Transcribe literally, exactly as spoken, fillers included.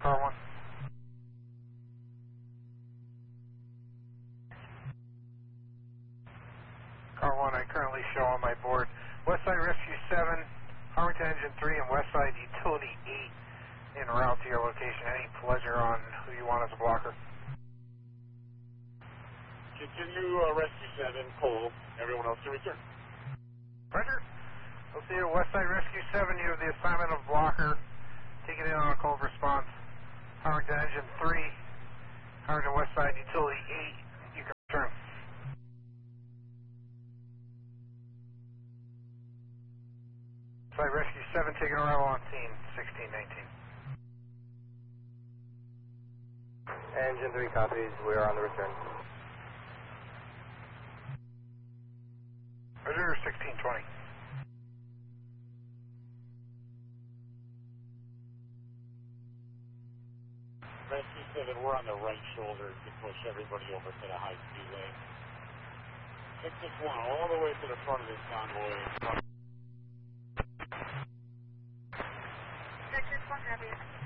Car one. Car one, I currently show on my board Westside Rescue seven, Harrington Engine three, and Westside Utility eight en route to your location. Any pleasure on who you want as a blocker? Continue uh, Rescue seven, Cole. Everyone else to return. Roger. We'll see you at Westside Rescue seven. You have the assignment of blocker. Take it in on a cold response. Harrington Engine three, Harrington Westside Utility eight. You can return. Westside Rescue seven, taking arrival on scene, sixteen nineteen. Engine three copies. We are on the return. Roger, sixteen twenty. Rescue seven, we're on the right shoulder to push everybody over to the high speed lane. six six one, all the way to the front of this convoy. six six one, copy.